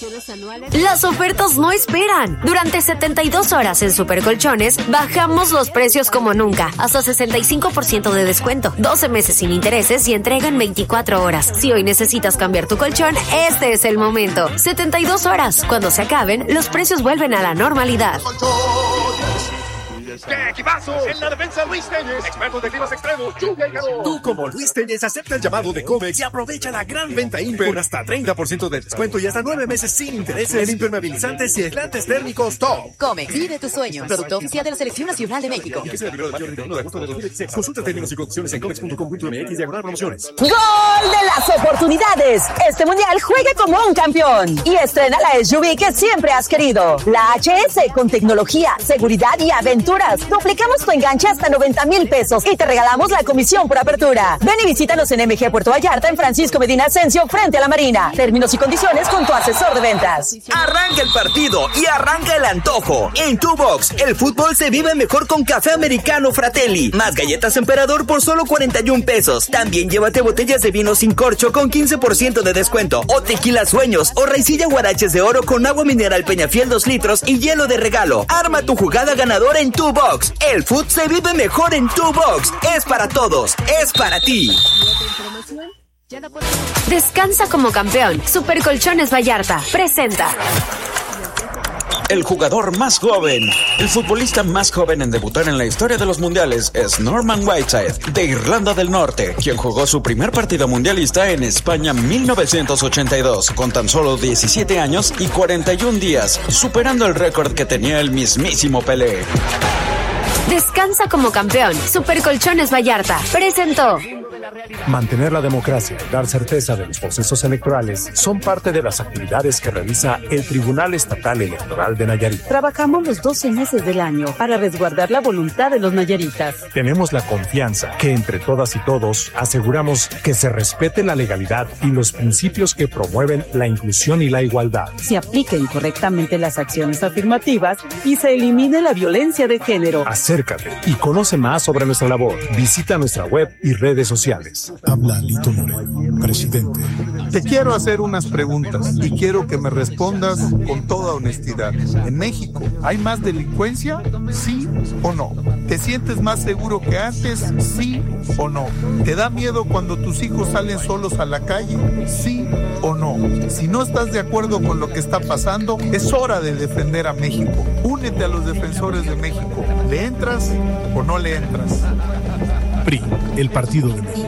promociones anuales. Las ofertas no esperan. Durante 72 horas en Supercolchones bajamos los precios como nunca. Hasta 65% de descuento. 12 meses sin intereses y entrega en 24 horas. Si hoy necesitas cambiar tu colchón, este es el momento. 72 horas. Cuando se acaben, los precios vuelven a la normalidad. ¡Qué equipazo! En la defensa, Luis Telles, expertos de climas extremos, lluvia y calor. Tú, como Luis Telles, acepta el llamado de Comex y aprovecha la gran venta Imper con hasta 30% de descuento y hasta 9 meses sin intereses en impermeabilizantes y aislantes térmicos top. Comex, vive tus sueños. Producto oficial de la Selección Nacional de México. Consulta términos y condiciones en comex.com.mx/promociones. ¡Gol de las oportunidades! Este mundial juega como un campeón y estrena la SUV que siempre has querido. La HS con tecnología, seguridad y aventuras. Duplicamos tu enganche hasta 90,000 pesos y te regalamos la comisión por apertura. Ven y visítanos en MG Puerto Vallarta en Francisco Medina Ascencio frente a la Marina. Términos y condiciones con tu asesor de ventas. Arranca el partido y arranca el antojo. En Tu Box, el fútbol se vive mejor con café americano Fratelli. Más galletas Emperador por solo 41 pesos. También llévate botellas de vino sin corcho con 15% de descuento. O tequila Sueños o raicilla Guaraches de Oro con agua mineral Peñafiel 2 litros y hielo de regalo. Arma tu jugada ganadora en Tu Box. El fútbol se vive mejor en Tu Box. Es para todos. Es para ti. Descansa como campeón. Supercolchones Vallarta presenta. El jugador más joven, el futbolista más joven en debutar en la historia de los mundiales es Norman Whiteside, de Irlanda del Norte, quien jugó su primer partido mundialista en España 1982, con tan solo 17 años y 41 días, superando el récord que tenía el mismísimo Pelé. Descansa como campeón. Supercolchones Vallarta presentó. Mantener la democracia y dar certeza de los procesos electorales son parte de las actividades que realiza el Tribunal Estatal Electoral de Nayarit. Trabajamos los 12 meses del año para resguardar la voluntad de los nayaritas. Tenemos la confianza que entre todas y todos aseguramos que se respete la legalidad y los principios que promueven la inclusión y la igualdad. Se apliquen correctamente las acciones afirmativas y se elimine la violencia de género. Acércate y conoce más sobre nuestra labor. Visita nuestra web y redes sociales. Habla Lito Moreno, presidente. Te quiero hacer unas preguntas y quiero que me respondas con toda honestidad. ¿En México hay más delincuencia? ¿Sí o no? ¿Te sientes más seguro que antes? ¿Sí o no? ¿Te da miedo cuando tus hijos salen solos a la calle? ¿Sí o no? Si no estás de acuerdo con lo que está pasando, es hora de defender a México. Únete a los defensores de México. ¿Le entras o no le entras? PRI, el Partido de México.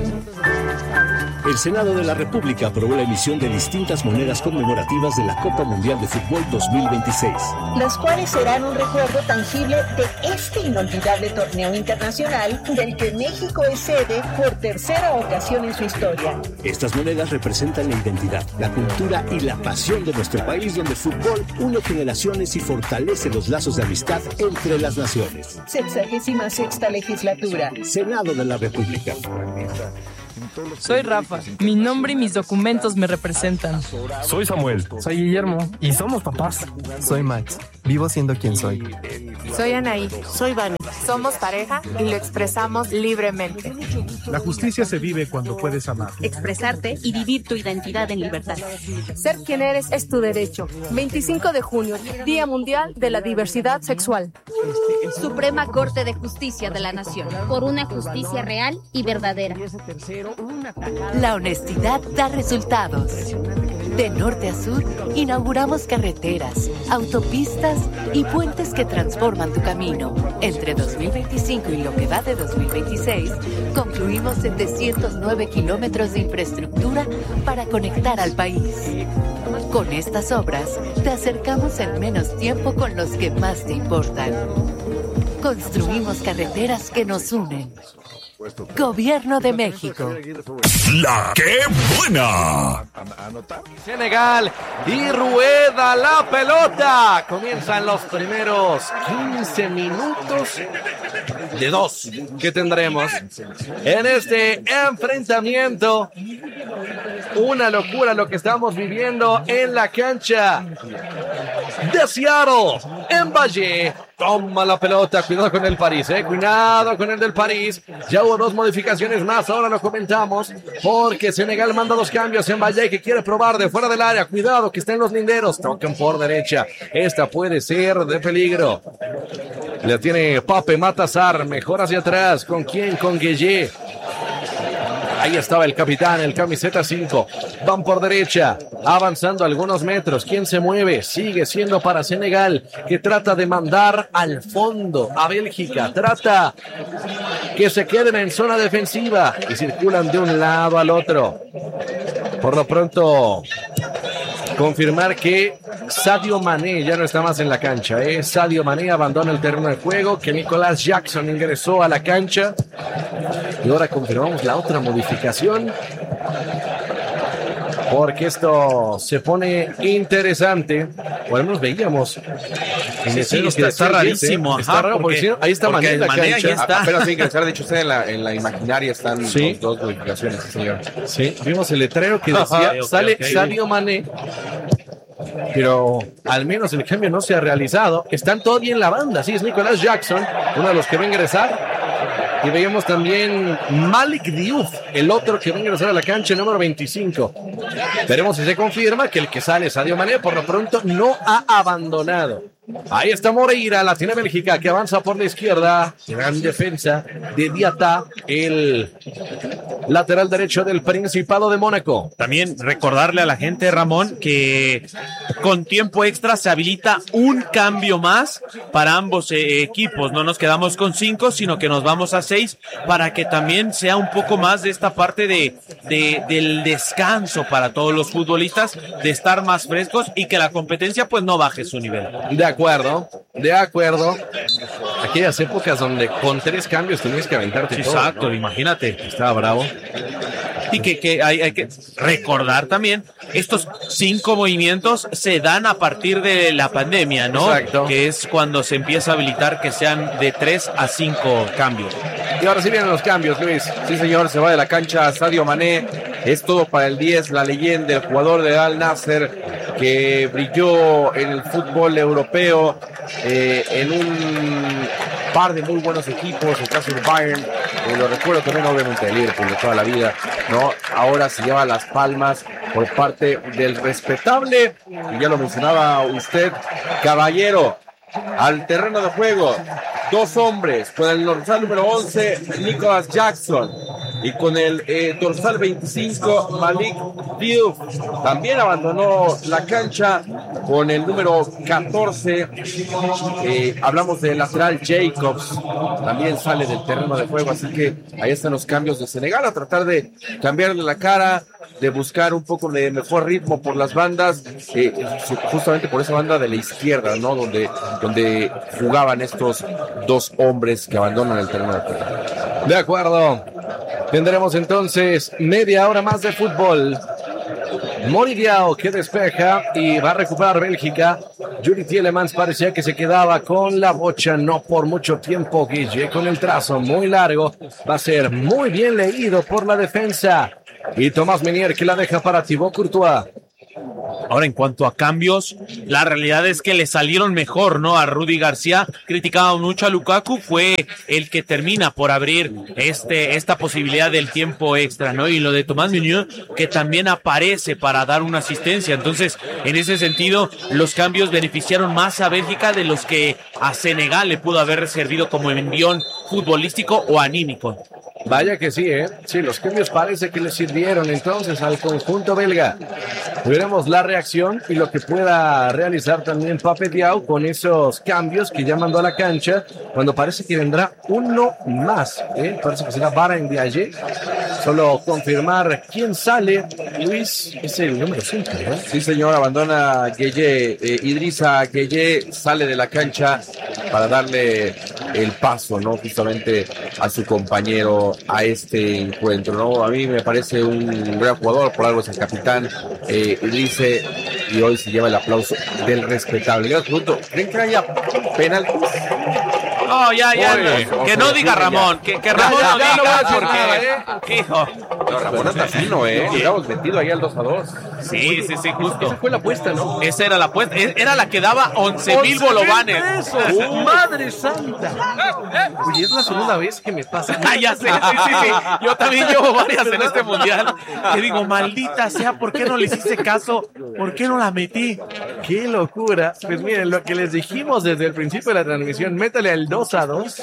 El Senado de la República aprobó la emisión de distintas monedas conmemorativas de la Copa Mundial de Fútbol 2026. Las cuales serán un recuerdo tangible de este inolvidable torneo internacional del que México es sede por tercera ocasión en su historia. Estas monedas representan la identidad, la cultura y la pasión de nuestro país, donde el fútbol une generaciones y fortalece los lazos de amistad entre las naciones. 66ª legislatura. Senado de la República. Soy Rafa. Mi nombre y mis documentos me representan. Soy Samuel. Soy Guillermo. Y somos papás. Soy Max. Vivo siendo quien soy. Soy Anaí. Soy Vane. Somos pareja y lo expresamos libremente. La justicia se vive cuando puedes amar. Expresarte y vivir tu identidad en libertad. Ser quien eres es tu derecho. 25 de junio, Día Mundial de la Diversidad Sexual. Suprema Corte de Justicia de la Nación. Por una justicia real y verdadera. La honestidad da resultados. De norte a sur, inauguramos carreteras, autopistas y puentes que transforman tu camino. Entre 2025 y lo que va de 2026, concluimos 709 kilómetros de infraestructura para conectar al país. Con estas obras, te acercamos en menos tiempo con los que más te importan. Construimos carreteras que nos unen. Gobierno de México. ¡La qué buena! Senegal y rueda la pelota. Comienzan los primeros 15 minutos de 2 que tendremos en este enfrentamiento una locura lo que estamos viviendo en la cancha de Seattle. Mbappé toma la pelota, cuidado con el París, cuidado con el del París. Ya hubo 2 modificaciones más, ahora lo comentamos, porque Senegal manda 2 cambios. Mbappé que quiere probar de fuera del área, cuidado que están los linderos, tocan por derecha, esta puede ser de peligro. La tiene Pape Matar, mejor hacia atrás, ¿con quién? Con Gueye. Ahí estaba el capitán, el camiseta 5. Van por derecha, avanzando algunos metros. ¿Quién se mueve? Sigue siendo para Senegal, que trata de mandar al fondo a Bélgica. Trata que se queden en zona defensiva y circulan de un lado al otro. Por lo pronto, confirmar que Sadio Mané ya no está más en la cancha. Sadio Mané abandona el terreno de juego, que Nicolás Jackson ingresó a la cancha. Y ahora confirmamos la otra modificación, porque esto se pone interesante. Por lo menos veíamos. Está rarísimo. Está raro, porque ahí está Mané en la cancha. Apenas de ingresar, de hecho, en la imaginaria están las 2 modificaciones, señor. Sí, vimos el letrero que decía, sale Sadio Mané, pero al menos el cambio no se ha realizado. Están todavía en la banda, sí, es Nicolás Jackson, uno de los que va a ingresar. Y veíamos también Malik Diouf, el otro que va a ingresar a la cancha, número 25. Veremos si se confirma que el que sale, Sadio Mané, por lo pronto no ha abandonado. Ahí está Moreira, la tiene Bélgica, que avanza por la izquierda. Gran defensa de Diata, el lateral derecho del Principado de Mónaco. También recordarle a la gente, Ramón, que con tiempo extra se habilita un cambio más para ambos equipos. No nos quedamos con 5, sino que nos vamos a 6, para que también sea un poco más de esta parte del descanso para todos los futbolistas, de estar más frescos y que la competencia pues no baje su nivel. De acuerdo. Aquellas épocas donde con 3 cambios tenías que aventarte todo. Exacto, ¿no? Imagínate. Estaba bravo. Y que hay que recordar también, estos 5 movimientos se dan a partir de la pandemia, ¿no? Exacto. Que es cuando se empieza a habilitar que sean de 3 a 5 cambios. Y ahora sí vienen los cambios, Luis. Sí, señor, se va de la cancha Sadio Mané. Es todo para el 10, la leyenda, el jugador de Al Nassr, que brilló en el fútbol europeo, en un par de muy buenos equipos, el caso del Bayern, lo recuerdo también obviamente de Liverpool de toda la vida, ¿no? Ahora se lleva las palmas por parte del respetable, y ya lo mencionaba usted, Caballero, al terreno de juego. 2 hombres, con el dorsal número 11, Nicolás Jackson, y con el dorsal 25, Malik Diouf. También abandonó la cancha con el número 14. Hablamos del lateral Jacobs, también sale del terreno de juego. Así que ahí están los cambios de Senegal, a tratar de cambiarle la cara, de buscar un poco de mejor ritmo por las bandas, justamente por esa banda de la izquierda, ¿no? Donde jugaban estos 2 hombres que abandonan el terreno de juego. De acuerdo. Tendremos entonces media hora más de fútbol. Moridiao que despeja y va a recuperar Bélgica. Yuri Tielemans parecía que se quedaba con la bocha, no por mucho tiempo. Guille con el trazo muy largo, va a ser muy bien leído por la defensa. Y Tomás Menier que la deja para Thibaut Courtois. Ahora, en cuanto a cambios, la realidad es que le salieron mejor, ¿no? A Rudy García, criticaba mucho a Lukaku, fue el que termina por abrir esta posibilidad del tiempo extra, ¿no? Y lo de Tomás Meunier, que también aparece para dar una asistencia. Entonces, en ese sentido, los cambios beneficiaron más a Bélgica de los que a Senegal le pudo haber servido como envión futbolístico o anímico. Vaya que sí, Sí, los cambios parece que le sirvieron entonces al conjunto belga. Veremos la reacción y lo que pueda realizar también Pape Diaw con esos cambios que ya mandó a la cancha, cuando parece que vendrá uno más, Parece que será Bara Ndiaye. Solo confirmar quién sale. Luis, es el número 5, ¿verdad? Sí, señor, abandona Gueye, Idrissa Gueye sale de la cancha para darle el paso, ¿no? Justamente a su compañero a este encuentro, ¿no? A mí me parece un gran jugador, por algo es el capitán, Idrissa, y hoy se lleva el aplauso del respetable. Yo les pregunto, ¿creen que haya penaltis? No, ya. Que no diga Ramón, que Ramón no diga, porque, hijo, No, Ramón anda fino, Hubiéramos metido ahí al 2-2. Sí, justo. Esa fue la apuesta, ¿no? Esa era la apuesta. Era la que daba 11,000 bolovanes. ¡Madre santa! Oye, es la segunda vez que me pasa. Ya sé, sí. Yo también llevo varias en este mundial. Te digo, maldita sea, ¿por qué no les hice caso? ¿Por qué no la metí? ¡Qué locura! Pues miren, lo que les dijimos desde el principio de la transmisión, métale al 2-2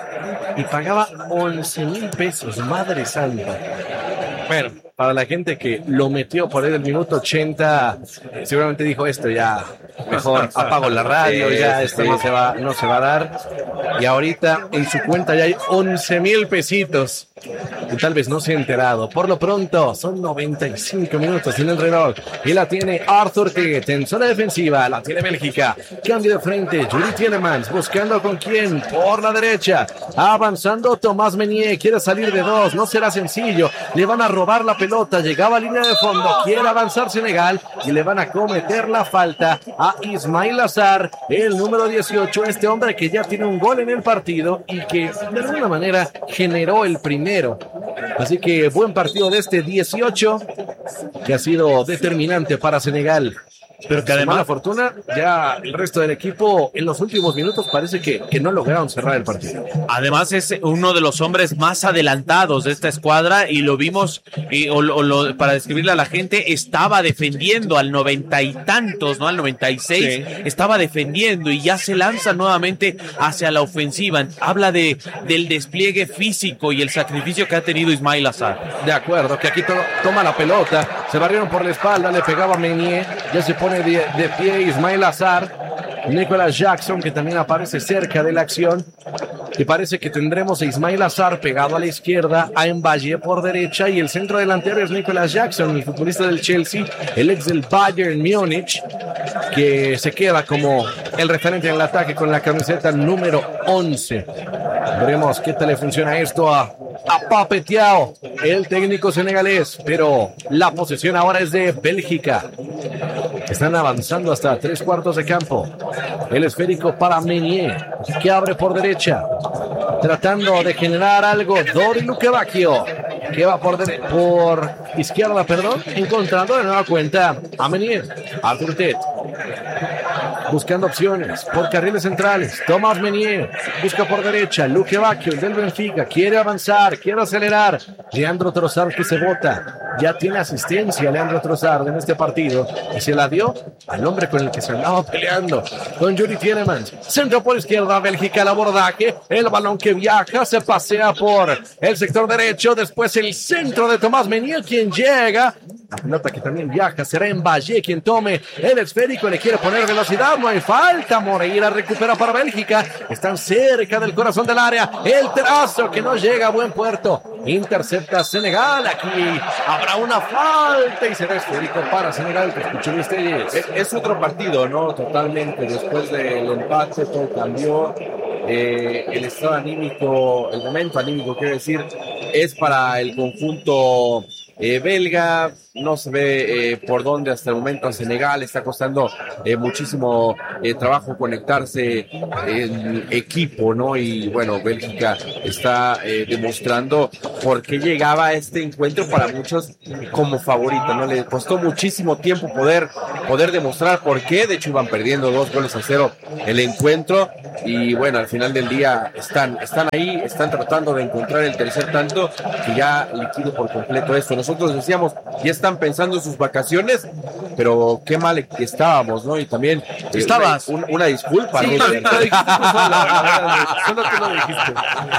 y pagaba 11,000 pesos. ¡Madre santa! Bueno, para la gente que lo metió por ahí del minuto 80, seguramente dijo esto ya, mejor apago la radio, ya esto no se va a dar. Y ahorita en su cuenta ya hay 11,000 pesitos. Y tal vez no se ha enterado. Por lo pronto, son 95 minutos en el reloj. Y la tiene Arthur Tet en zona defensiva. La tiene Bélgica. Cambio de frente. Yuri Tielemans buscando con quién. Por la derecha. Avanzando Thomas Meunier. Quiere salir de dos. No será sencillo. Le van a robar la pelota. Llegaba a línea de fondo. Quiere avanzar Senegal. Y le van a cometer la falta a Ismail Azar, el número 18. Este hombre que ya tiene un gol en el partido y que de alguna manera generó el primero. Así que buen partido de este 18 que ha sido determinante para Senegal. Pero que además, la fortuna, ya el resto del equipo en los últimos minutos parece que no lograron cerrar el partido. Además es uno de los hombres más adelantados de esta escuadra y lo vimos, para describirle a la gente, estaba defendiendo al 90 y tantos, ¿no? Al 96, estaba defendiendo y ya se lanza nuevamente hacia la ofensiva. Habla del despliegue físico y el sacrificio que ha tenido Ismail Azar. De acuerdo, que aquí toma la pelota, se barrieron por la espalda, le pegaba a Meunier, ya se pone de pie Ismail Azar, Nicolas Jackson, que también aparece cerca de la acción, y parece que tendremos a Ismail Azar pegado a la izquierda, a Mbaye por derecha, y el centro delantero es Nicolas Jackson, el futbolista del Chelsea, el ex del Bayern Múnich, que se queda como el referente en el ataque con la camiseta número 11. Veremos qué tal le funciona esto a Pape Thiaw, el técnico senegalés, pero la posesión ahora es de Bélgica. Están avanzando hasta 3/4 de campo. El esférico para Meunier, que abre por derecha, tratando de generar algo. Dori Lukebakio, que va por izquierda, encontrando de nueva cuenta a Meunier. Arthur Tet, buscando opciones por carriles centrales. Thomas Meunier busca por derecha. Lukebakio, el del Benfica, quiere avanzar, quiere acelerar. Leandro Trossard, que se bota. Ya tiene asistencia Leandro Trossard en este partido y se la dio al hombre con el que se andaba peleando, con Yuri Tielemans. Centro por izquierda, Bélgica, el abordaje, el balón que viaja, se pasea por el sector derecho, después el centro de Thomas Meunier, quien llega. La pelota que también viaja será Mbaye quien tome el esférico, le quiere poner velocidad, no hay falta. Moreira recupera para Bélgica, están cerca del corazón del área, el trazo que no llega a buen puerto, intercepta Senegal. Aquí habrá una falta y será esférico para Senegal. Que escuchó ustedes, es otro partido, ¿no? Totalmente, después del empate todo cambió. El estado anímico, el momento anímico, quiero decir, es para el conjunto belga. No se ve por dónde hasta el momento a Senegal. Está costando muchísimo trabajo conectarse en equipo, ¿no? Y bueno, Bélgica está demostrando por qué llegaba a este encuentro para muchos como favorita, ¿no? Le costó muchísimo tiempo poder demostrar por qué. De hecho, iban perdiendo 2-0 el encuentro. Y bueno, al final del día están ahí, están tratando de encontrar el tercer tanto que ya liquidó por completo esto. Nosotros decíamos, ya están pensando en sus vacaciones, pero qué mal que estábamos, ¿no? Y también una disculpa. Sí, ¿no? Solo tú lo dijiste.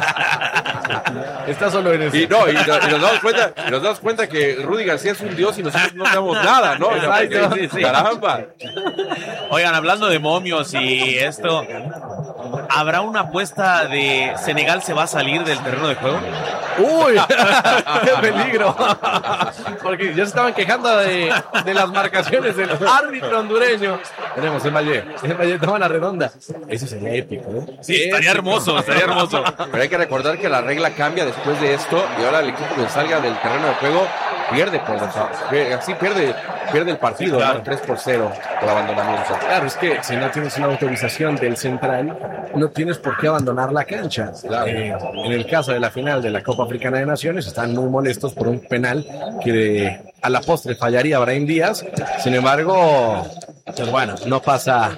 Está solo en eso. Y nos damos cuenta que Rudy García es un dios y nosotros no sabemos nada, ¿no? Sí. Caramba. Oigan, hablando de momios y esto, ¿habrá una apuesta de Senegal se va a salir del terreno de juego? ¡Uy! ¡Qué peligro! Porque ya se estaban quejando de las marcaciones del árbitro hondureño. Tenemos el Valle toma la redonda. Eso sería épico, ¿no? Sí, estaría hermoso. Pero hay que recordar que la regla cambia después de esto y ahora el equipo que salga del terreno de juego pierde el partido, claro. ¿No? 3-0 por abandonamiento. Claro, es que si no tienes una autorización del central, no tienes por qué abandonar la cancha. Claro. En el caso de la final de la Copa Africana de Naciones, están muy molestos por un penal que a la postre fallaría Brahim Díaz. Sin embargo, pues bueno, no pasa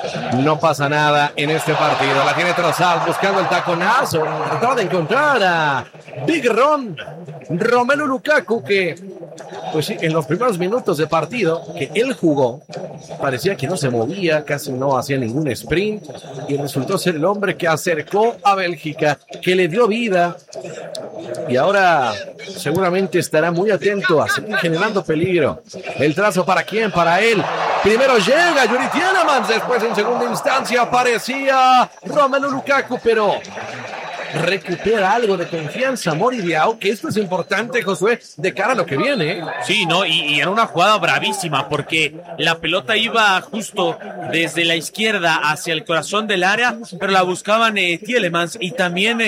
nada en este partido. La tiene Trossard buscando el taconazo, trataba de encontrar a Big Romelu Lukaku, que pues sí, en los primeros minutos de partido que él jugó, parecía que no se movía, casi no hacía ningún sprint, y resultó ser el hombre que acercó a Bélgica, que le dio vida, y ahora seguramente estará muy atento a seguir generando peligro. El trazo para quién, para él. Primero llega Yuri Tielemans, después en segunda instancia aparecía Romelu Lukaku, pero recupera algo de confianza Mori Diao, que esto es importante, Josué, de cara a lo que viene. Sí, ¿no? Y era una jugada bravísima, porque la pelota iba justo desde la izquierda hacia el corazón del área, pero la buscaban Tielemans y también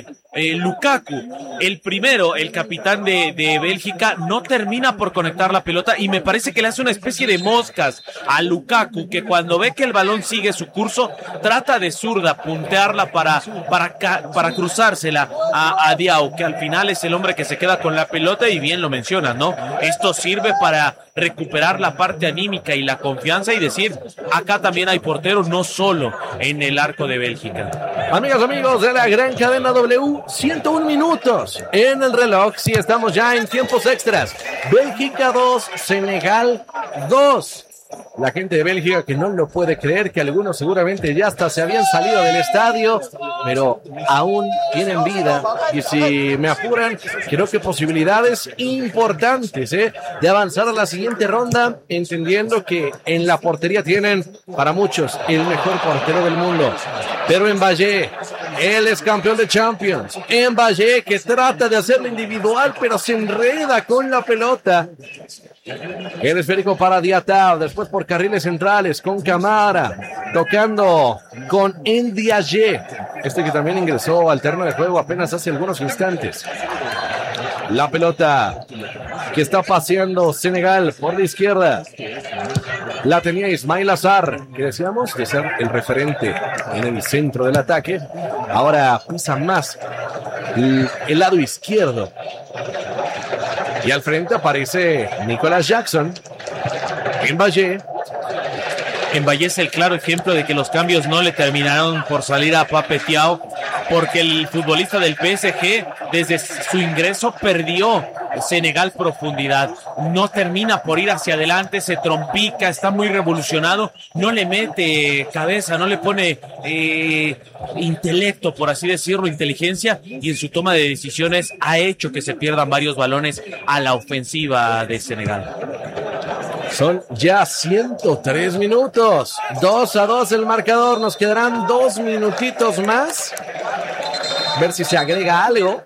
Lukaku. El primero, el capitán de Bélgica, no termina por conectar la pelota y me parece que le hace una especie de moscas a Lukaku, que cuando ve que el balón sigue su curso, trata de zurda puntearla para cruzársela a Diao, que al final es el hombre que se queda con la pelota, y bien lo mencionas, ¿no? Esto sirve para recuperar la parte anímica y la confianza y decir, acá también hay porteros, no solo en el arco de Bélgica. Amigos de la gran cadena W, 101 minutos en el reloj. Sí, estamos ya en tiempos extras. Bélgica 2, Senegal 2. La gente de Bélgica que no lo puede creer, que algunos seguramente ya hasta se habían salido del estadio, pero aún tienen vida, y si me apuran, creo que posibilidades importantes de avanzar a la siguiente ronda, entendiendo que en la portería tienen para muchos el mejor portero del mundo. Pero Mbaye, él es campeón de Champions. Mbaye, que trata de hacerlo individual, pero se enreda con la pelota. El esférico para Diatta, después por carriles centrales con Camara, tocando con Ndiaye, que también ingresó al terreno de juego apenas hace algunos instantes. La pelota que está paseando Senegal por la izquierda, la tenía Ismail Azar, que decíamos de ser el referente en el centro del ataque. Ahora pisa más el lado izquierdo. Y al frente aparece Nicolas Jackson. Mbaye es el claro ejemplo de que los cambios no le terminaron por salir a Pape Thiaw, porque el futbolista del PSG desde su ingreso perdió Senegal profundidad, no termina por ir hacia adelante, se trompica, está muy revolucionado, no le mete cabeza, no le pone intelecto, por así decirlo, inteligencia, y en su toma de decisiones ha hecho que se pierdan varios balones a la ofensiva de Senegal. Son ya 103 minutos, 2-2 el marcador, nos quedarán 2 minutitos más, ver si se agrega algo,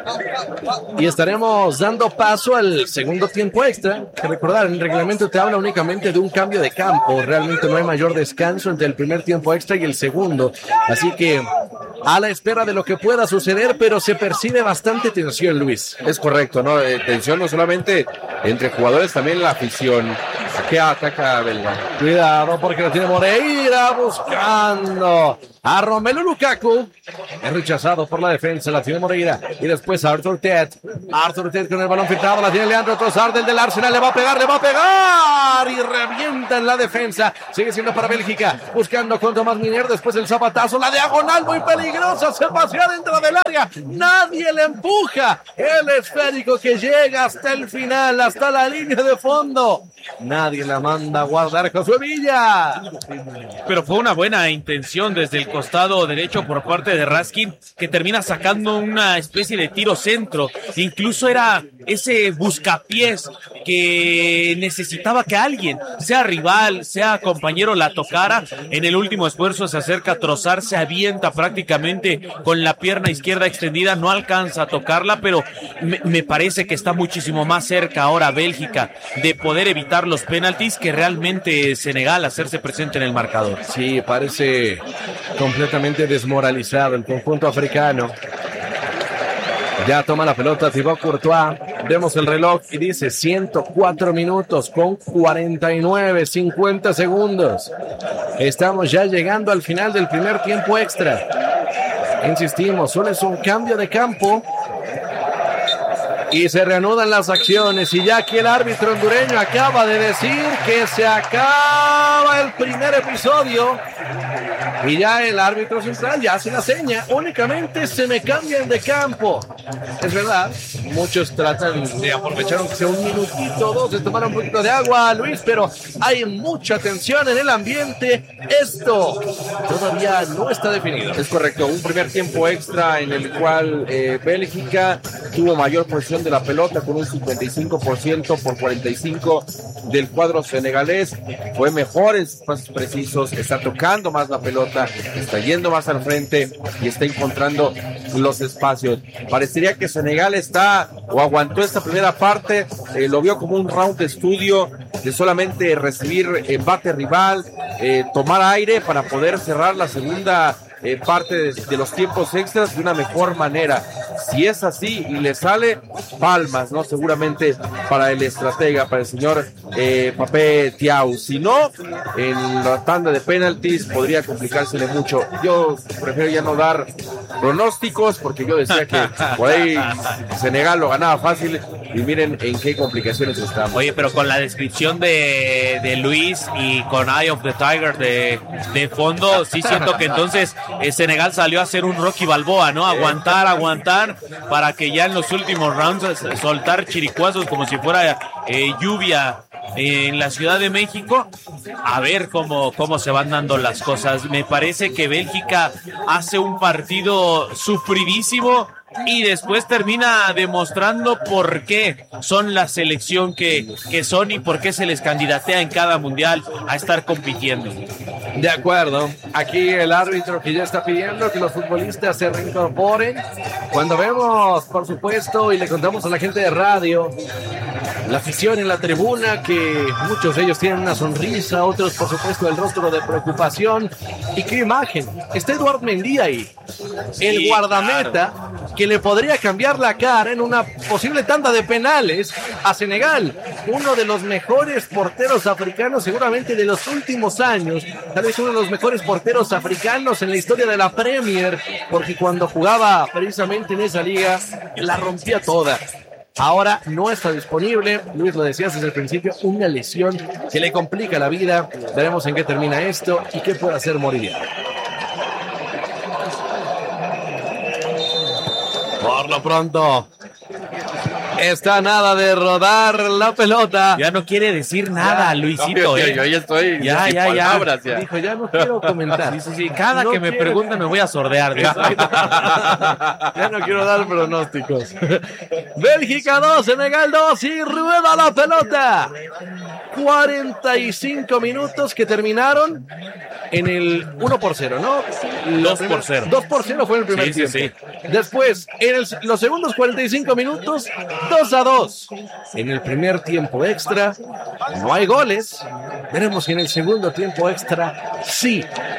y estaremos dando paso al segundo tiempo extra. Que recordar, el reglamento te habla únicamente de un cambio de campo, realmente no hay mayor descanso entre el primer tiempo extra y el segundo, así que a la espera de lo que pueda suceder, pero se percibe bastante tensión, Luis. Es correcto, ¿no? Tensión no solamente entre jugadores, también la afición. Que ataca a Belga. Cuidado porque lo tiene Moreira buscando a Romelu Lukaku. Es rechazado por la defensa, la tiene Moreira. Y después Arthur Ted con el balón filtrado, la tiene Leandro Trossard, el del Arsenal, le va a pegar y revienta en la defensa. Sigue siendo para Bélgica, buscando con Tomás Minier, después el zapatazo, la diagonal muy peligrosa, se pasea dentro del área, nadie le empuja. El esférico que llega hasta el final, hasta la línea de fondo. Nadie la manda a guardar, Josué Villa. Pero fue una buena intención desde el costado derecho por parte de Raskin, que termina sacando una especie de tiro centro. Incluso era ese buscapiés que necesitaba que alguien, sea rival, sea compañero, la tocara. En el último esfuerzo se acerca a Trossard, se avienta prácticamente con la pierna izquierda extendida, no alcanza a tocarla, pero me parece que está muchísimo más cerca ahora Bélgica de poder evitar los penaltis que realmente Senegal hacerse presente en el marcador. Sí, parece completamente desmoralizado el conjunto africano. Ya toma la pelota Thibaut Courtois, Vemos el reloj y dice 104 minutos con 50 segundos. Estamos ya llegando al final del primer tiempo extra. Insistimos, solo es un cambio de campo y se reanudan las acciones. Y ya aquí el árbitro hondureño acaba de decir que se acaba el primer episodio. Y ya el árbitro central ya hace la seña. Únicamente se me cambian de campo. Es verdad, muchos tratan de aprovechar aunque sea un minutito o dos de tomar un poquito de agua, Luis, pero hay mucha tensión en el ambiente. Esto todavía no está definido. Es correcto, un primer tiempo extra en el cual Bélgica tuvo mayor posesión de la pelota con un 55% por 45% del cuadro senegalés. Fue mejor en pasos precisos, está tocando más la pelota, está yendo más al frente y está encontrando los espacios. Parecería que Senegal está o aguantó esta primera parte, lo vio como un round de estudio de solamente recibir embate rival, tomar aire para poder cerrar la segunda parte de los tiempos extras de una mejor manera. Si es así y le sale, palmas, ¿no? Seguramente para el estratega, para el señor Papé Thiaw. Si no, en la tanda de penaltis podría complicársele mucho. Yo prefiero ya no dar pronósticos porque yo decía que por ahí Senegal lo ganaba fácil y miren en qué complicaciones estamos. Oye, pero con la descripción de Luis y con Eye of the Tiger de fondo, sí siento que entonces Senegal salió a hacer un Rocky Balboa, ¿no? Aguantar para que ya en los últimos rounds soltar chiricuazos como si fuera lluvia en la Ciudad de México. A ver cómo se van dando las cosas. Me parece que Bélgica hace un partido sufridísimo y después termina demostrando por qué son la selección que son y por qué se les candidatea en cada mundial a estar compitiendo. De acuerdo, aquí el árbitro que ya está pidiendo que los futbolistas se reincorporen. Cuando vemos, por supuesto, y le contamos a la gente de radio, la afición en la tribuna, que muchos de ellos tienen una sonrisa, otros por supuesto el rostro de preocupación. Y qué imagen, está Eduard Mendy ahí, el guardameta, claro, que le podría cambiar la cara en una posible tanda de penales a Senegal, uno de los mejores porteros africanos seguramente de los últimos años, tal vez uno de los mejores porteros africanos en la historia de la Premier, porque cuando jugaba precisamente en esa liga la rompía toda. Ahora no está disponible, Luis lo decías desde el principio, una lesión que le complica la vida. Veremos en qué termina esto y qué puede hacer Moridiano. Por lo pronto, está nada de rodar la pelota. Ya no quiere decir nada, ya, Luisito. Yo ya estoy ya. Palabras, ya. Dijo, ya no quiero comentar. Sí. Cada no que me preguntan me voy a sordear. Ya no quiero dar pronósticos. Bélgica 2, Senegal 2 y rueda la pelota. 45 minutos que terminaron en el 1-0, ¿no? 2-0. 2-0 fue en el primer tiempo. Sí. Después, en los segundos 45 minutos, 2-2. En el primer tiempo extra no hay goles. Veremos si en el segundo tiempo extra sí.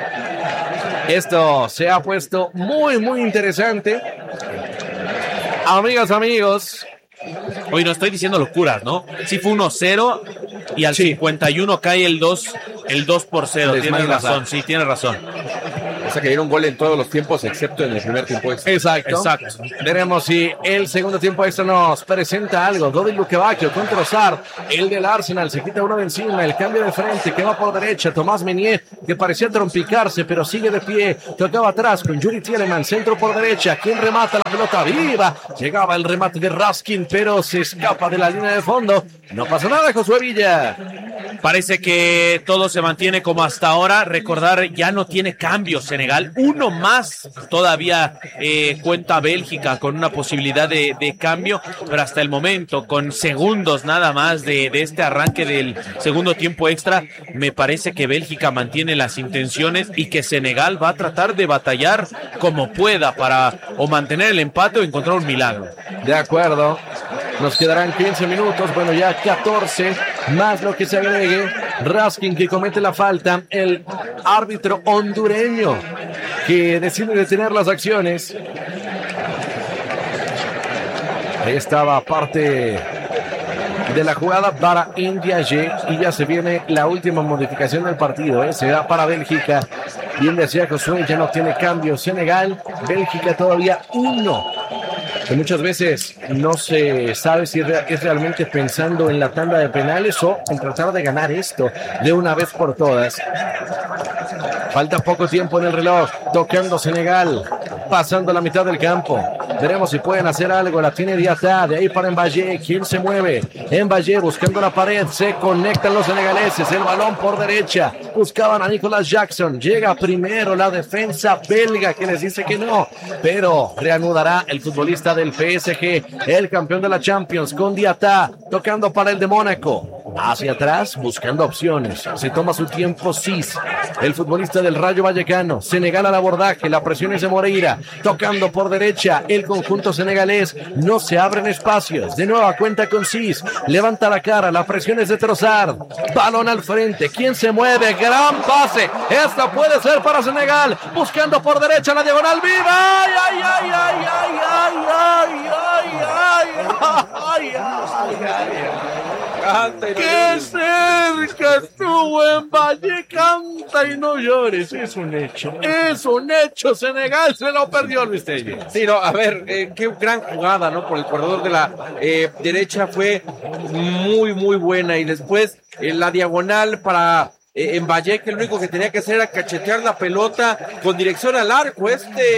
Esto se ha puesto muy, muy interesante. Amigas, amigos. Hoy no estoy diciendo locuras, ¿no? Sí fue 1-0 y al 51 cae el 2-0. Tienes razón, sí, tienes razón. O sea que dieron gol en todos los tiempos excepto en el primer tiempo extra. Exacto. Veremos si el segundo tiempo extra nos presenta algo. Dodi Lukebakio contra Trossard, el del Arsenal, se quita uno de encima, el cambio de frente, que va por derecha, Tomás Meunier, que parecía trompicarse, pero sigue de pie, tocaba atrás con Yuri Tielemans, centro por derecha, quien remata la pelota viva, llegaba el remate de Raskin, pero se escapa de la línea de fondo. No pasa nada, Josué Villa. Parece que todo se mantiene como hasta ahora. Recordar, ya no tiene cambios Senegal. Uno más todavía cuenta Bélgica con una posibilidad de cambio, pero hasta el momento, con segundos nada más de este arranque del segundo tiempo extra, me parece que Bélgica mantiene las intenciones y que Senegal va a tratar de batallar como pueda para o mantener el empate o encontrar un milagro. De acuerdo. Nos quedarán 15 minutos, bueno, ya 14, más lo que se agregue. Raskin, que comete la falta, el árbitro hondureño que decide detener las acciones. Ahí estaba parte de la jugada para Ndiaye y ya se viene la última modificación del partido. Se da para Bélgica. Bien decía Josué, ya no tiene cambio Senegal. Bélgica todavía 1. Que muchas veces no se sabe si es realmente pensando en la tanda de penales o en tratar de ganar esto de una vez por todas. Falta poco tiempo en el reloj, tocando Senegal, pasando la mitad del campo. Veremos si pueden hacer algo. La tiene Diatta, de ahí para Mbaye. ¿Quién se mueve? Mbaye buscando la pared. Se conectan los senegaleses. El balón por derecha. Buscaban a Nicolas Jackson. Llega primero la defensa belga que les dice que no. Pero reanudará el futbolista del PSG, el campeón de la Champions, con Diatta. Tocando para el de Mónaco. Hacia atrás, buscando opciones. Se toma su tiempo Cis, el futbolista del Rayo Vallecano. Senegal al abordaje. La presión es de Moreira. Tocando por derecha. El conjunto senegalés, no se abren espacios. De nueva cuenta con Cis, levanta la cara, la presión es de Trossard, balón al frente. ¿Quién se mueve? Gran pase, esta puede ser para Senegal, buscando por derecha la diagonal viva. ¡Ay, ay, ay, ay, ay, ay, ay, ay, ay, ay, ay! ¡Qué cerca estuvo en Valle! Canta y no llores. Es un hecho. Senegal se lo perdió, Luis Telle. Sí, no, a ver, qué gran jugada, ¿no? Por el corredor de la derecha fue muy, muy buena. Y después la diagonal para en Valle, que lo único que tenía que hacer era cachetear la pelota con dirección al arco.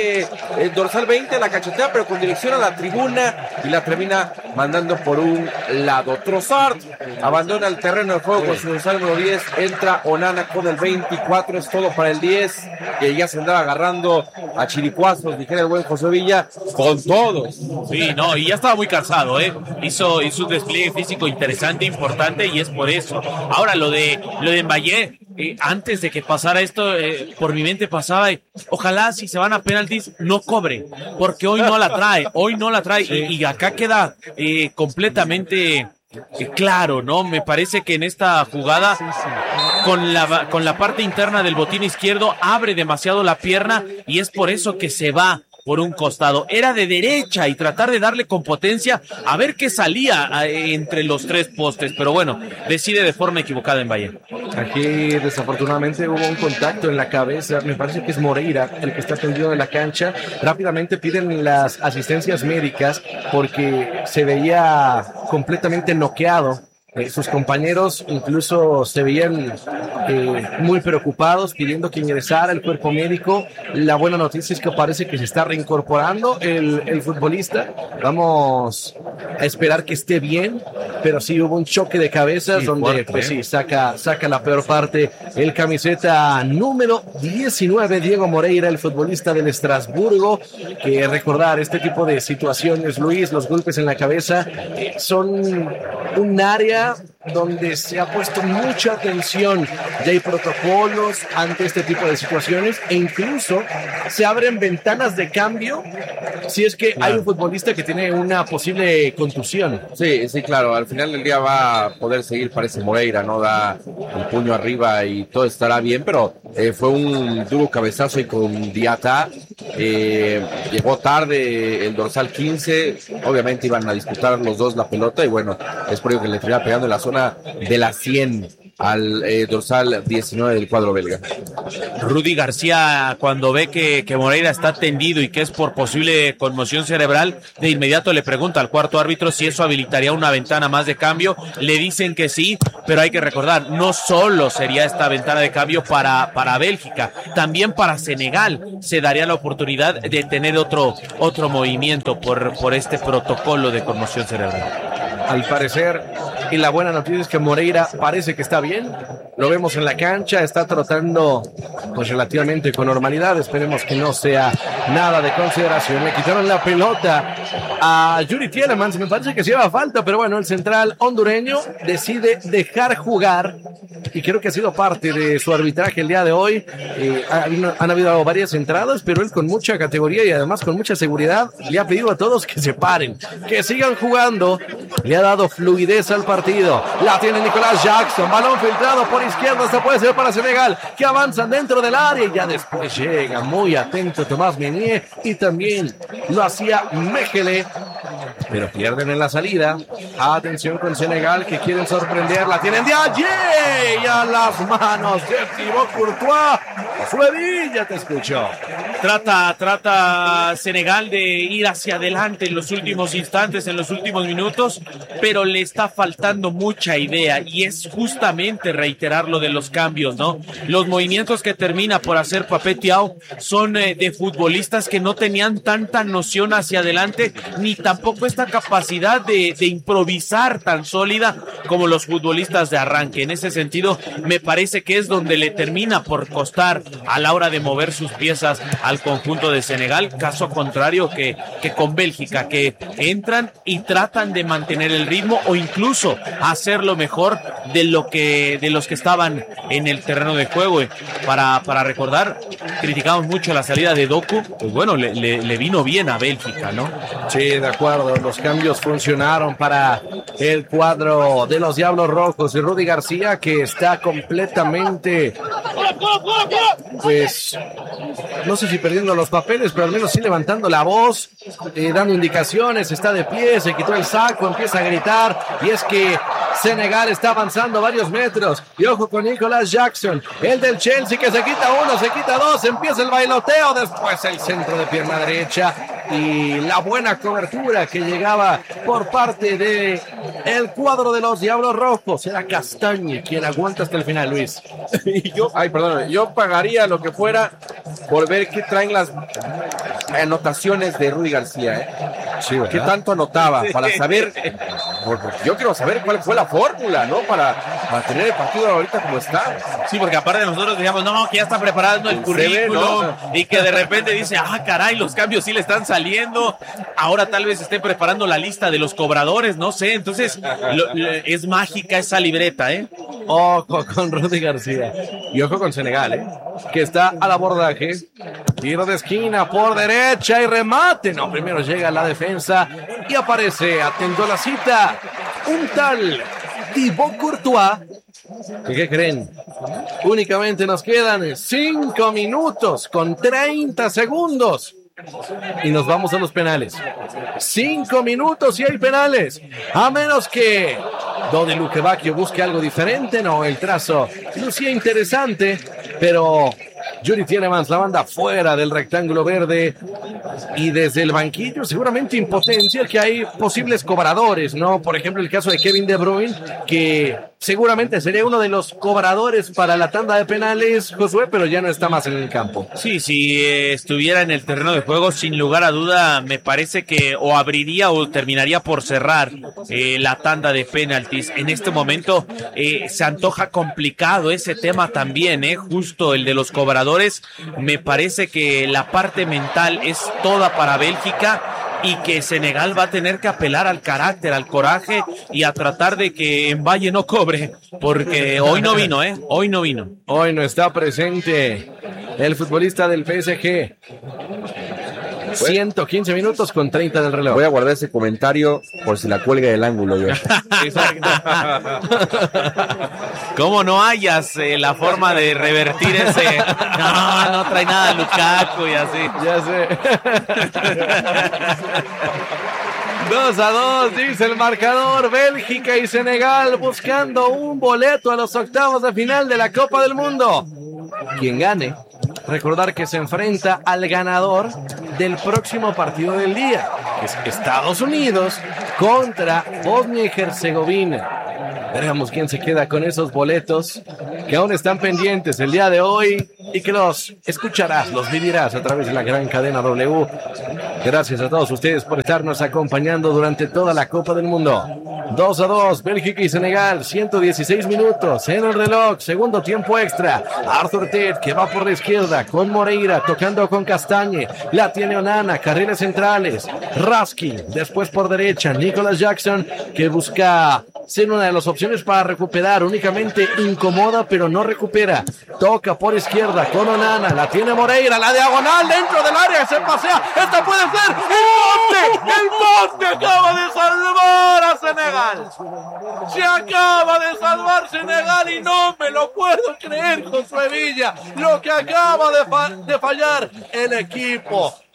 El dorsal 20 la cachetea, pero con dirección a la tribuna y la termina mandando por un lado. Trossard abandona el terreno de juego con su dorsal número 10. Entra Onana con el 24. Es todo para el 10, que ya se andaba agarrando a chiricuazos, dijera el buen José Villa, con todos. Sí, no, y ya estaba muy cansado, hizo un despliegue físico interesante, importante, y es por eso. Ahora, lo de Mbaye, antes de que pasara esto, por mi mente pasaba, ojalá si se van a penaltis no cobre, porque hoy no la trae, sí. y acá queda completamente claro, ¿no? Me parece que en esta jugada, con la parte interna del botín izquierdo, abre demasiado la pierna y es por eso que se va por un costado. Era de derecha y tratar de darle con potencia a ver qué salía entre los tres postes, pero bueno, decide de forma equivocada en Valle. Aquí desafortunadamente hubo un contacto en la cabeza, me parece que es Moreira el que está tendido en la cancha. Rápidamente piden las asistencias médicas porque se veía completamente noqueado. Sus compañeros incluso se veían muy preocupados, pidiendo que ingresara el cuerpo médico. La buena noticia es que parece que se está reincorporando el futbolista. Vamos a esperar que esté bien, pero sí hubo un choque de cabezas, sí, donde fuerte, pues sí, saca la peor parte. El camiseta número 19, Diego Moreira, el futbolista del Estrasburgo, que recordar este tipo de situaciones, Luis, los golpes en la cabeza son un área donde se ha puesto mucha atención. Ya hay protocolos ante este tipo de situaciones e incluso se abren ventanas de cambio si es que hay un futbolista que tiene una posible contusión. Sí, claro, al final del día va a poder seguir, parece Moreira, ¿no? Da el puño arriba y todo estará bien, pero fue un duro cabezazo y con Diatta llegó tarde el dorsal 15, obviamente iban a disputar los dos la pelota y bueno, es por ello que le termina pegando en la zona de la 100 al dorsal 19 del cuadro belga. Rudy García, cuando ve que Moreira está tendido y que es por posible conmoción cerebral, de inmediato le pregunta al cuarto árbitro si eso habilitaría una ventana más de cambio. Le dicen que sí, pero hay que recordar, no solo sería esta ventana de cambio para Bélgica, también para Senegal se daría la oportunidad de tener otro movimiento por este protocolo de conmoción cerebral. Al parecer, y la buena noticia es que Moreira parece que está bien, lo vemos en la cancha, está trotando pues relativamente con normalidad, esperemos que no sea nada de consideración. Le quitaron la pelota a Yuri Tielemans, me parece que se lleva falta, pero bueno, el central hondureño decide dejar jugar y creo que ha sido parte de su arbitraje el día de hoy. Han habido varias entradas, pero él con mucha categoría y además con mucha seguridad le ha pedido a todos que se paren, que sigan jugando. Le ha dado fluidez al partido. La tiene Nicolas Jackson, balón filtrado por izquierda, esta puede ser para Senegal, que avanzan dentro del área y ya después llega muy atento Tomás Meunier y también lo hacía Mechele. pero pierden en la salida. Atención con Senegal, que quieren sorprender, la tienen de allí y a las manos de Thibaut Courtois. Suevilla, te escucho. Trata Senegal de ir hacia adelante en los últimos instantes, en los últimos minutos, pero le está faltando mucha idea, y es justamente reiterar lo de los cambios, ¿no? Los movimientos que termina por hacer Papé Thiaw son de futbolistas que no tenían tanta noción hacia adelante, ni tampoco esta capacidad de improvisar tan sólida como los futbolistas de arranque. En ese sentido, me parece que es donde le termina por costar a la hora de mover sus piezas al conjunto de Senegal, caso contrario que con Bélgica, que entran y tratan de mantener el ritmo o incluso hacerlo mejor de los que estaban en el terreno de juego. Para recordar, criticamos mucho la salida de Doku, pues bueno, le vino bien a Bélgica, ¿no? Sí, de acuerdo, los cambios funcionaron para el cuadro de los Diablos Rojos, y Rudy García, que está completamente, pues, no sé si perdiendo los papeles, pero al menos sí levantando la voz, dando indicaciones, está de pie, se quitó el saco, empieza a gritar, y es que Senegal está avanzando varios metros, y ojo con Nicolas Jackson, el del Chelsea, que se quita uno, se quita dos, empieza el bailoteo, después el centro de pierna derecha, y la buena cobertura que llegaba por parte de el cuadro de los Diablos Rojos. Era Castañe quien aguanta hasta el final, Luis. Y yo pagaría lo que fuera por ver qué traen las anotaciones de Rudy García, Sí, ¿qué tanto anotaba? Para saber, yo quiero saber cuál fue la fórmula, ¿no? Para tener el partido ahorita como está. Sí, porque aparte de nosotros decíamos, no, que ya está preparando el currículum, ¿no? Y que de repente dice, caray, los cambios sí le están saliendo. Ahora tal vez esté preparando la lista de los cobradores, no sé. Entonces, es mágica esa libreta, ¿eh? Ojo con Rudy García. Y ojo con Senegal, que está al abordaje. Tiro de esquina por derecha y remate. No, primero llega la defensa y aparece, atento a la cita, un tal Thibaut Courtois. ¿Qué creen? Únicamente nos quedan 5 minutos con 30 segundos. Y nos vamos a los penales. 5 minutos y hay penales. A menos que Dodi Lukebakio busque algo diferente. No, el trazo lucía interesante, pero Yuri Tielemans la manda fuera del rectángulo verde, y desde el banquillo seguramente impotencia que hay posibles cobradores, ¿no? Por ejemplo, el caso de Kevin De Bruyne, que seguramente sería uno de los cobradores para la tanda de penales, Josué, pero ya no está más en el campo. Sí, si estuviera en el terreno de juego, sin lugar a duda, me parece que o abriría o terminaría por cerrar la tanda de penaltis. En este momento se antoja complicado ese tema también, justo el de los cobradores. Me parece que la parte mental es toda para Bélgica, y que Senegal va a tener que apelar al carácter, al coraje, y a tratar de que en Valle no cobre, porque hoy no vino, hoy no vino. Hoy no está presente el futbolista del PSG. 115 minutos con 30 del reloj. Voy a guardar ese comentario por si la cuelga del ángulo yo. ¿Cómo no hayas la forma de revertir ese? No trae nada Lukaku y así. Ya sé. 2-2, dice el marcador. Bélgica y Senegal buscando un boleto a los octavos de final de la Copa del Mundo. Quien gane, recordar que se enfrenta al ganador del próximo partido del día, que es Estados Unidos contra Bosnia y Herzegovina. Veremos quién se queda con esos boletos que aún están pendientes el día de hoy, y que los escucharás, los vivirás a través de la gran cadena W. Gracias a todos ustedes por estarnos acompañando durante toda la Copa del Mundo. 2-2, Bélgica y Senegal, 116 minutos en el reloj, segundo tiempo extra. Arthur Ted, que va por la izquierda con Moreira, tocando con Castañe, la tiene Onana, carriles centrales, Raskin, después por derecha, Nicolas Jackson, que busca ser una de las opciones para recuperar, únicamente incomoda pero no recupera, toca por izquierda con Onana, la tiene Moreira, la diagonal dentro del área, se pasea, esta puede ser, el poste acaba de salvar a Senegal, se acaba de salvar Senegal y no me lo puedo creer, Josué Villa, lo que acaba de fallar el equipo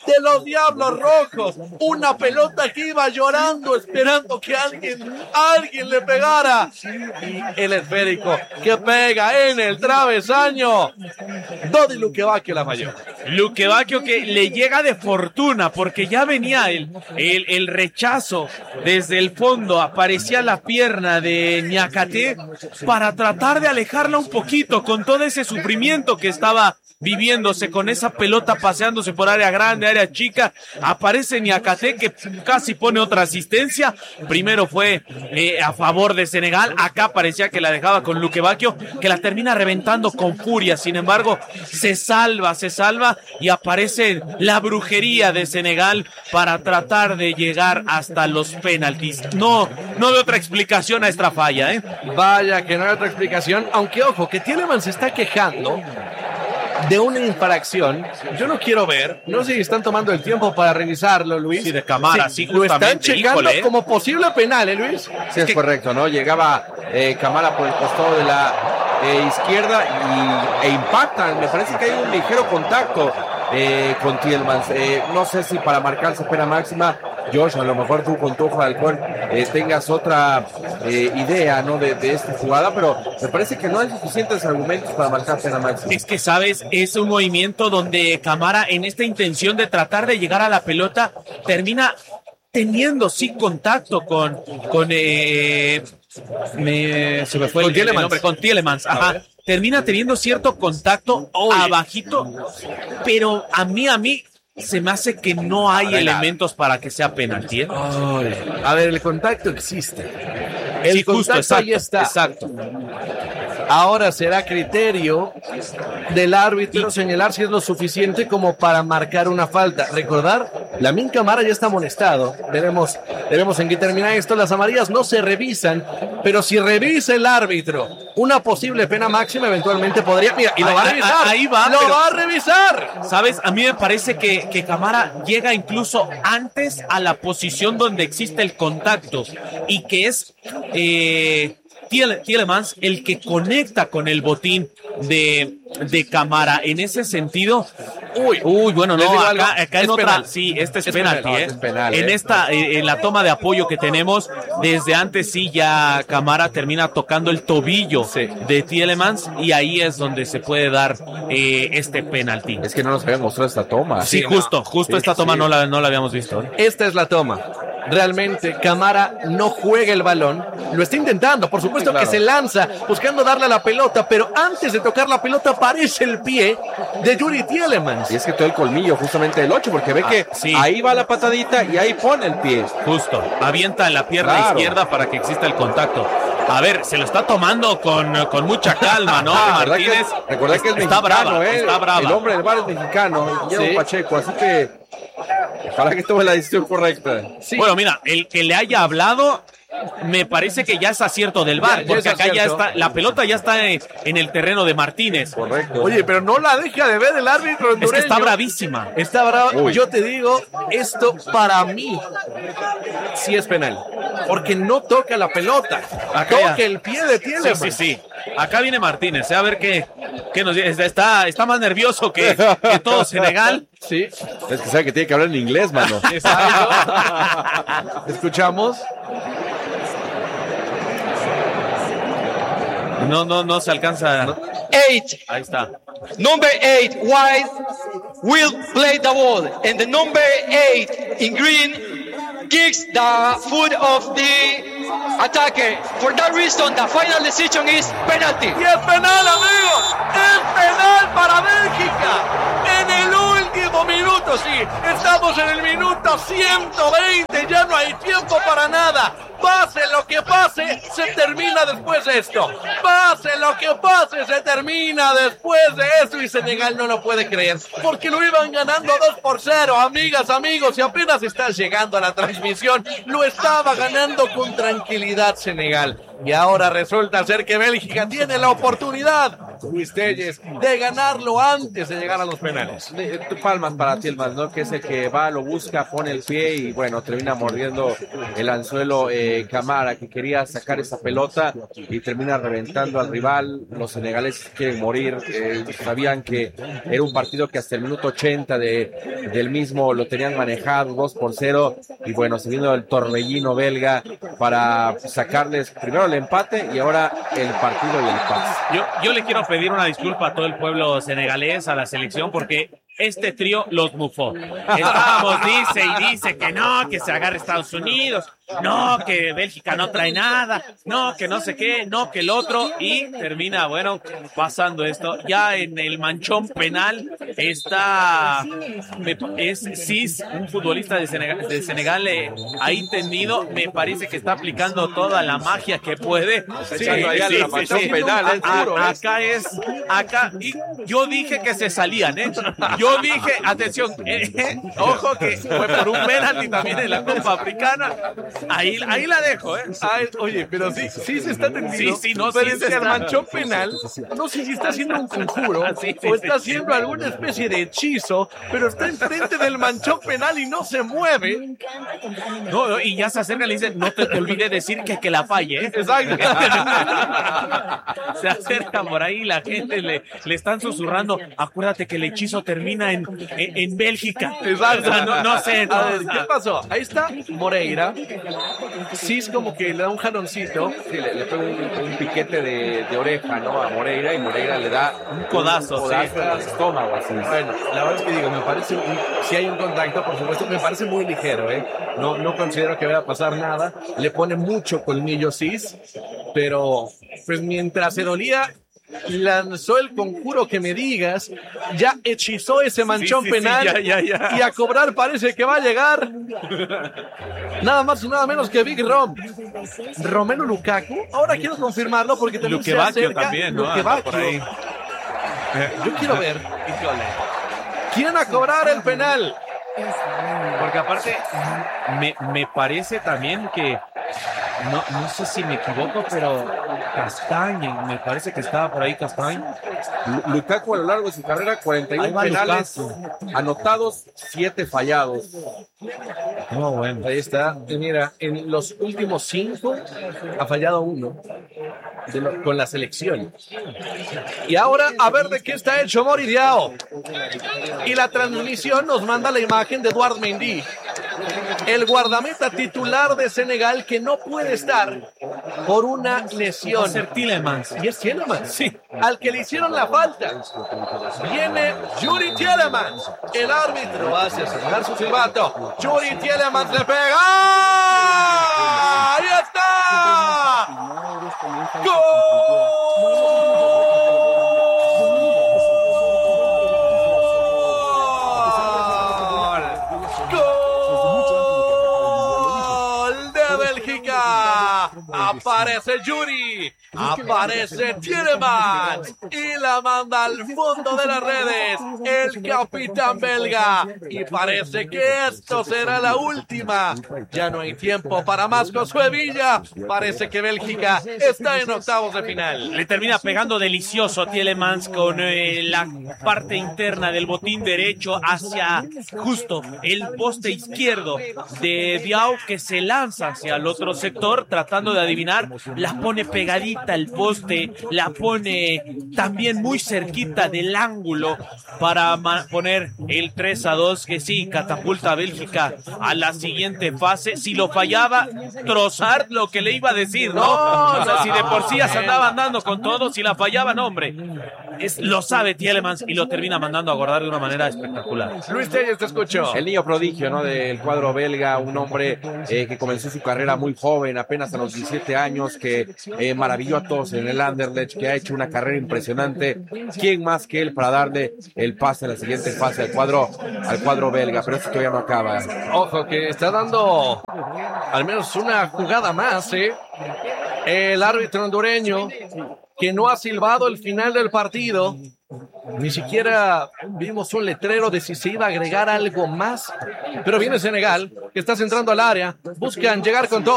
de los Diablos Rojos. Una pelota que iba llorando, esperando que alguien le pegara. Y el esférico que pega en el travesaño. Dodi Lukebakio la mayor. Lukebakio que le llega de fortuna porque ya venía el rechazo desde el fondo. Aparecía la pierna de Niakate para tratar de alejarla un poquito con todo ese sufrimiento que estaba viviéndose con esa pelota paseándose por área grande, área chica. Aparece Niakate que casi pone otra asistencia. Primero fue a favor de Senegal. Acá parecía que la dejaba con Lukebakio, que la termina reventando con furia. Sin embargo, se salva y aparece la brujería de Senegal para tratar de llegar hasta los penaltis. No de otra explicación a esta falla, Vaya que no hay otra explicación, aunque ojo, que Tielemans se está quejando de una infracción. Yo no quiero ver, no sé si están tomando el tiempo para revisarlo, Luis. Sí, de cámara, sí, lo están checando como posible penal, Luis. Sí, es correcto, ¿no? Llegaba Camara por el costado de la izquierda e impactan. Me parece que hay un ligero contacto con Tielemans. No sé si para marcarse pena máxima, Josh, a lo mejor tú con tu ojo de halcón tengas otra idea, ¿no? de esta jugada, pero me parece que no hay suficientes argumentos para marcar pena máxima. Es que, ¿sabes? Es un movimiento donde Camara, en esta intención de tratar de llegar a la pelota, termina teniendo sí contacto con Tielemans. Ajá. Termina teniendo cierto contacto abajito, pero a mí se me hace que no hay elementos para que sea penalti. A ver, el contacto existe. El contacto ahí está. Exacto. Ahora será criterio del árbitro señalar si es lo suficiente como para marcar una falta. Recordar, Lamine Camara ya está amonestado. Veremos en qué termina esto. Las amarillas no se revisan, pero si revisa el árbitro una posible pena máxima, eventualmente podría... Mira, y lo va a revisar. Ahí va. Va a revisar. ¿Sabes? A mí me parece que Camara llega incluso antes a la posición donde existe el contacto y que es... Tielemans el que conecta con el botín de Camara. En ese sentido, bueno, no, acá en otra, penal. Sí, este es penalti, es penal, en la toma de apoyo que tenemos, desde antes sí ya Camara termina tocando el tobillo de Tielemans y ahí es donde se puede dar este penalti. Es que no nos habían mostrado esta toma. Sí, justo esta toma no la habíamos visto. Esta es la toma. Realmente Camara no juega el balón, lo está intentando, por supuesto, claro, que se lanza buscando darle a la pelota, pero antes de tocar la pelota aparece el pie de Youri Tielemans. Y es que todo el colmillo justamente del 8, porque ve que ahí va la patadita y ahí pone el pie. Justo, avienta la pierna izquierda para que exista el contacto. A ver, se lo está tomando con mucha calma, ¿no? Martínez. Recordad que es está mexicano, brava. El hombre del bar es mexicano, Diego Pacheco, así que ojalá que tome la decisión correcta. Sí. Bueno, mira, el que le haya hablado, me parece que ya es acierto del VAR, porque acá ya está, la pelota ya está en el terreno de Martínez. Correcto. Oye, pero no la deja de ver el árbitro hondureño. Es que está bravísima. Está brava. Yo te digo, esto para mí sí es penal, porque no toca la pelota, toca el pie de Tielemans. Sí. Acá viene Martínez, a ver qué nos dice. Está más nervioso que todo Senegal. Sí. Es que sabe que tiene que hablar en inglés, mano. Escuchamos. No se alcanza. 8. Ahí está. Number 8, white, will play the ball. And the number 8 in green kicks the foot of the attacker. For that reason, the final decision is penalty. Y es penal, amigos. Es penal para Bélgica. En el último minuto, sí. Estamos en el minuto 120. Ya no hay tiempo para nada. Pase lo que pase, se termina después de esto. Pase lo que pase, se termina después de esto. Y Senegal no lo puede creer, porque lo iban ganando 2-0. Amigas, amigos, y apenas está llegando a la transmisión, lo estaba ganando con tranquilidad Senegal. Y ahora resulta ser que Bélgica tiene la oportunidad Luis Telles, de ganarlo antes de llegar a los penales. Palmas para Tielemans, ¿no? Que es el que va, lo busca, pone el pie y bueno, termina mordiendo el anzuelo Camara, que quería sacar esa pelota y termina reventando al rival. Los senegaleses quieren morir, sabían que era un partido que hasta el minuto 80 del mismo lo tenían manejado 2-0 y bueno, se vino el torbellino belga para sacarles primero el empate y ahora el partido y el pase. Yo le quiero pedir una disculpa a todo el pueblo senegalés, a la selección, porque este trío los bufó. Estábamos, dice que no, que se agarre Estados Unidos, no, que Bélgica no trae nada, no, que no sé qué, no, que el otro, y termina, bueno, pasando esto. Ya en el manchón penal está, es Cis, un futbolista de Senegal ahí tendido, me parece que está aplicando toda la magia que puede. Sí, penal, acá, y yo dije que se salían, yo dije, atención, ojo que fue por un penalti también en la Copa Africana. Ahí la dejo, Ay, oye, pero sí se está entendiendo. Sí, no, pero sí es se que el está. manchón penal, no sé si está haciendo un conjuro Sí, o está haciendo alguna especie de hechizo, pero está enfrente del manchón penal y no se mueve. No, y ya se acerca y le dicen, no te olvides decir que la falle, Exacto. Se acerca por ahí, la gente le están susurrando, acuérdate que el hechizo termina en Bélgica. Exacto. O sea, no sé. A ver, ¿qué pasó? Ahí está Moreira. Sí, es como que le da un jaloncito. Sí, le pega un piquete de oreja, ¿no? A Moreira y Moreira le da un codazo en el estómago. Así. Bueno, la verdad es que digo, me parece, si hay un contacto, por supuesto, me parece muy ligero, No considero que vaya a pasar nada. Le pone mucho colmillo Cis, pero pues mientras se dolía, lanzó el conjuro que me digas, ya hechizó ese manchón penal ya. Y a cobrar parece que va a llegar nada más y nada menos que Big Rom, Romelu Lukaku. Ahora quiero confirmarlo porque también se acerca también, ¿no? Por ahí. Yo quiero ver quién a cobrar el penal. Porque aparte me parece también que no sé si me equivoco, pero Castagne, me parece que estaba por ahí Castagne. Lukaku a lo largo de su carrera 41 penales anotados, 7 fallados. No, bueno, ahí está. Y mira, en los últimos 5 ha fallado 1 con la selección. Y ahora a ver de qué está hecho Mori Diao. Y la transmisión nos manda la imagen de Edouard Mendy, el guardameta titular de Senegal, que no puede estar por una lesión. Va a ser Tielemans. Y es Tielemans, sí, al que le hicieron la falta. Viene Yuri Tielemans. El árbitro hace sonar su silbato. Yuri Tielemans le pega. ¡Ahí está! ¡Gol! Aparece Yuri, aparece Tielemans y la manda al fondo de las redes el capitán belga, y parece que esto será la última. Ya no hay tiempo para más, Josué Villa. Parece que Bélgica está en octavos de final. Le termina pegando delicioso Tielemans con la parte interna del botín derecho hacia justo el poste izquierdo de Diao, que se lanza hacia el otro sector tratando de adivinar, la pone pegadita al poste, la pone también muy cerquita del ángulo para poner el 3-2, que sí, catapulta a Bélgica a la siguiente fase. Si lo fallaba, trozar lo que le iba a decir, ¿no? O sea, si de por sí ya se andaba andando con todo, si la fallaba, no, hombre. Lo sabe Tielemans y lo termina mandando a guardar de una manera espectacular. Luis Telles, te escucho. El niño prodigio, ¿no? Del cuadro belga, un hombre que comenzó su carrera muy joven, apenas a los 17 años, que maravilló a todos en el Anderlecht, que ha hecho una carrera impresionante. ¿Quién más que él para darle el pase en la siguiente fase al cuadro belga? Pero eso todavía no acaba. Ojo, que está dando al menos una jugada más, el árbitro hondureño, que no ha silbado el final del partido. Ni siquiera vimos un letrero de si se iba a agregar algo más. Pero viene Senegal, que está centrando al área. Buscan llegar con todo.